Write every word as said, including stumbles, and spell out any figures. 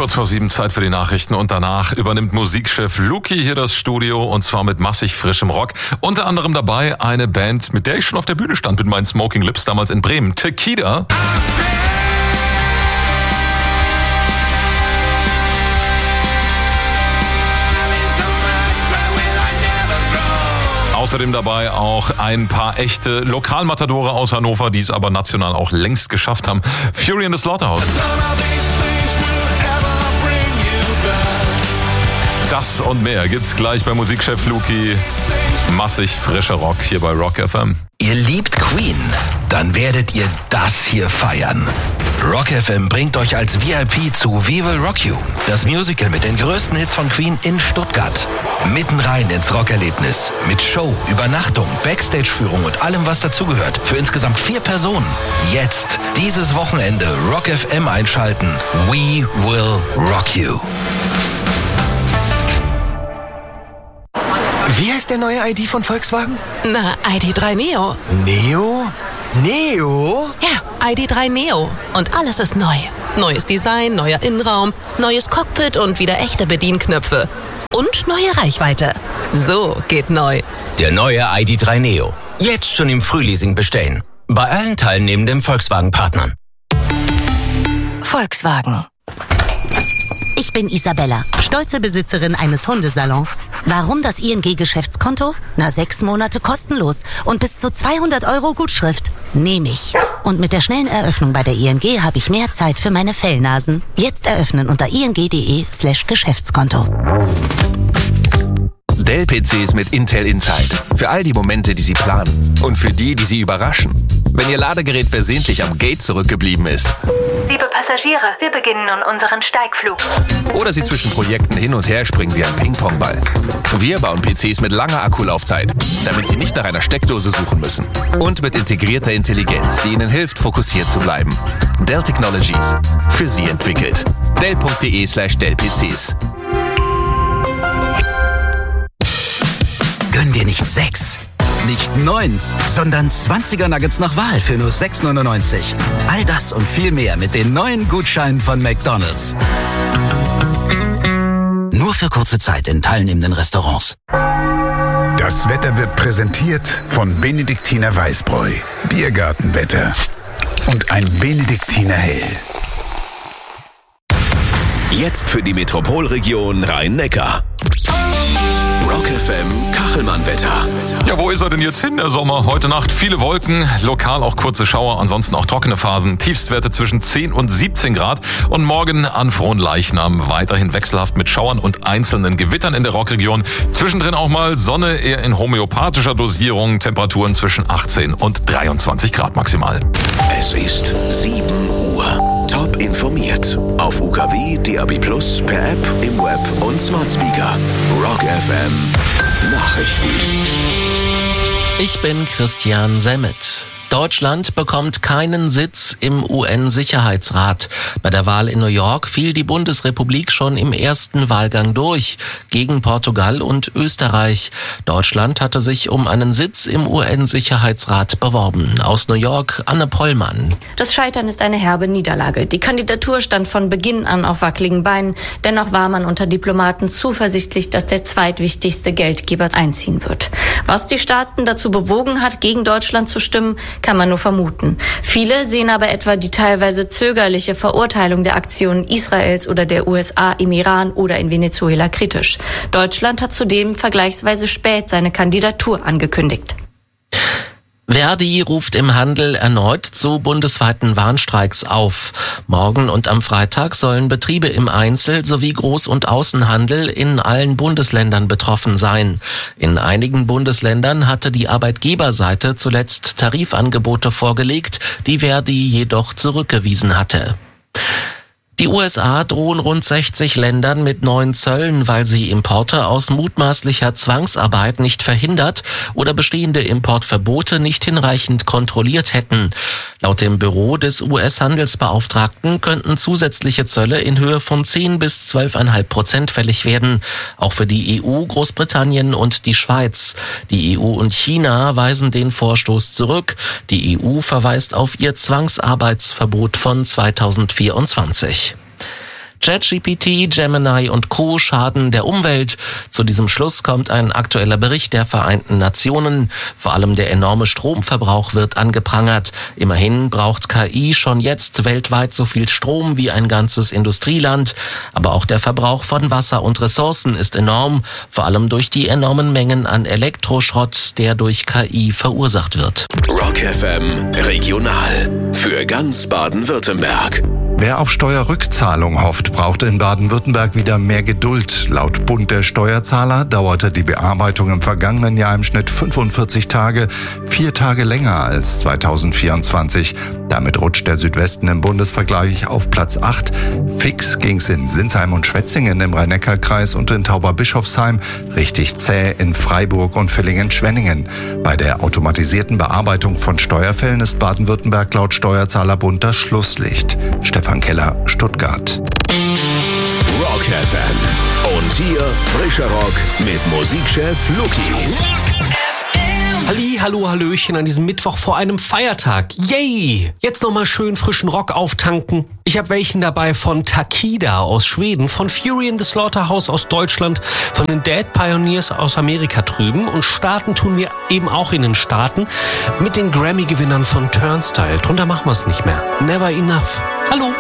Kurz vor sieben, Zeit für die Nachrichten und danach übernimmt Musikchef Luki hier das Studio und zwar mit massig frischem Rock. Unter anderem dabei eine Band, mit der ich schon auf der Bühne stand mit meinen Smoking Lips damals in Bremen, Tequila. Außerdem dabei auch ein paar echte Lokalmatadore aus Hannover, die es aber national auch längst geschafft haben. Fury in the Slaughterhouse. Das und mehr gibt's gleich bei Musikchef Luki. Massig frischer Rock hier bei Rock F M. Ihr liebt Queen? Dann werdet ihr das hier feiern. Rock F M bringt euch als V I P zu We Will Rock You, das Musical mit den größten Hits von Queen in Stuttgart. Mitten rein ins Rockerlebnis. Mit Show, Übernachtung, Backstage-Führung und allem, was dazugehört. Für insgesamt vier Personen. Jetzt, dieses Wochenende, Rock F M einschalten. We Will Rock You. Wie heißt der neue I D von Volkswagen? Na, I D drei Neo. Neo? Neo? Ja, I D drei Neo. Und alles ist neu. Neues Design, neuer Innenraum, neues Cockpit und wieder echte Bedienknöpfe. Und neue Reichweite. So geht neu. Der neue I D drei Neo. Jetzt schon im Frühleasing bestellen. Bei allen teilnehmenden Volkswagen-Partnern. Volkswagen. Ich bin Isabella, stolze Besitzerin eines Hundesalons. Warum das I N G-Geschäftskonto? Na, sechs Monate kostenlos und bis zu zweihundert Euro Gutschrift. Nehme ich. Und mit der schnellen Eröffnung bei der I N G habe ich mehr Zeit für meine Fellnasen. Jetzt eröffnen unter ing.de slash Geschäftskonto. Liebe Passagiere, wir beginnen nun unseren Steigflug. Oder Sie zwischen Projekten hin und her springen wie ein Ping-Pong-Ball. Wir bauen P Cs mit langer Akkulaufzeit, damit Sie nicht nach einer Steckdose suchen müssen. Und mit integrierter Intelligenz, die Ihnen hilft, fokussiert zu bleiben. Dell Technologies. Für Sie entwickelt. Dell.de slash Dell-P Cs. Gönn dir nicht sechs, nicht neun, sondern zwanziger Nuggets nach Wahl für nur sechs neunundneunzig. All das und viel mehr mit den neuen Gutscheinen von McDonald's. Nur für kurze Zeit in teilnehmenden Restaurants. Das Wetter wird präsentiert von Benediktiner Weißbräu. Biergartenwetter. Und ein Benediktiner Hell. Jetzt für die Metropolregion Rhein-Neckar. Rock F M Kachelmann-Wetter. Ja, wo ist er denn jetzt hin, der Sommer? Heute Nacht viele Wolken, lokal auch kurze Schauer, ansonsten auch trockene Phasen. Tiefstwerte zwischen zehn und siebzehn Grad. Und morgen an Fronleichnam weiterhin wechselhaft mit Schauern und einzelnen Gewittern in der Rockregion. Zwischendrin auch mal Sonne, eher in homöopathischer Dosierung. Temperaturen zwischen achtzehn und dreiundzwanzig Grad maximal. Es ist sieben Uhr. Top informiert. Auf U K W, D A B plus, per App, im Web und Smart Speaker. Rock F M. Nachrichten. Ich bin Christian Semmet. Deutschland bekommt keinen Sitz im U N-Sicherheitsrat. Bei der Wahl in New York fiel die Bundesrepublik schon im ersten Wahlgang durch, gegen Portugal und Österreich. Deutschland hatte sich um einen Sitz im U N-Sicherheitsrat beworben. Aus New York, Anne Pollmann. Das Scheitern ist eine herbe Niederlage. Die Kandidatur stand von Beginn an auf wackeligen Beinen. Dennoch war man unter Diplomaten zuversichtlich, dass der zweitwichtigste Geldgeber einziehen wird. Was die Staaten dazu bewogen hat, gegen Deutschland zu stimmen, kann man nur vermuten. Viele sehen aber etwa die teilweise zögerliche Verurteilung der Aktionen Israels oder der U S A im Iran oder in Venezuela kritisch. Deutschland hat zudem vergleichsweise spät seine Kandidatur angekündigt. Verdi ruft im Handel erneut zu bundesweiten Warnstreiks auf. Morgen und am Freitag sollen Betriebe im Einzel- sowie Groß- und Außenhandel in allen Bundesländern betroffen sein. In einigen Bundesländern hatte die Arbeitgeberseite zuletzt Tarifangebote vorgelegt, die Verdi jedoch zurückgewiesen hatte. Die U S A drohen rund sechzig Ländern mit neuen Zöllen, weil sie Importe aus mutmaßlicher Zwangsarbeit nicht verhindert oder bestehende Importverbote nicht hinreichend kontrolliert hätten. Laut dem Büro des U S-Handelsbeauftragten könnten zusätzliche Zölle in Höhe von zehn bis zwölf Komma fünf Prozent fällig werden, auch für die E U, Großbritannien und die Schweiz. Die E U und China weisen den Vorstoß zurück. Die E U verweist auf ihr Zwangsarbeitsverbot von zweitausendvierundzwanzig. ChatGPT, Gemini und Co. schaden der Umwelt. Zu diesem Schluss kommt ein aktueller Bericht der Vereinten Nationen. Vor allem der enorme Stromverbrauch wird angeprangert. Immerhin braucht K I schon jetzt weltweit so viel Strom wie ein ganzes Industrieland. Aber auch der Verbrauch von Wasser und Ressourcen ist enorm, vor allem durch die enormen Mengen an Elektroschrott, der durch K I verursacht wird. Rock F M Regional für ganz Baden-Württemberg. Wer auf Steuerrückzahlung hofft, braucht in Baden-Württemberg wieder mehr Geduld. Laut Bund der Steuerzahler dauerte die Bearbeitung im vergangenen Jahr im Schnitt fünfundvierzig Tage, vier Tage länger als zweitausendvierundzwanzig. Damit rutscht der Südwesten im Bundesvergleich auf Platz acht. Fix ging's in Sinsheim und Schwetzingen im Rhein-Neckar-Kreis und in Tauberbischofsheim, richtig zäh in Freiburg und Villingen-Schwenningen. Bei der automatisierten Bearbeitung von Steuerfällen ist Baden-Württemberg laut Steuerzahlerbund das Schlusslicht. Stefan Keller, Stuttgart. Rock F M. Und hier frischer Rock mit Musikchef Luki. Halli, hallo, hallöchen an diesem Mittwoch vor einem Feiertag. Yay! Jetzt nochmal schön frischen Rock auftanken. Ich habe welchen dabei von Takida aus Schweden, von Fury in the Slaughterhouse aus Deutschland, von den Dead Pioneers aus Amerika drüben und starten tun wir eben auch in den Staaten mit den Grammy-Gewinnern von Turnstile. Drunter machen wir es nicht mehr. Never Enough. Hallo!